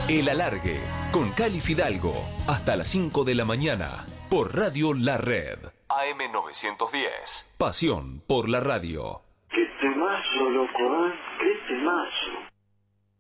El Alargue, con Cali Fidalgo, hasta las 5 de la mañana, por Radio La Red. AM910, pasión por la radio. Qué temazo, loco, ¿eh? Qué temazo.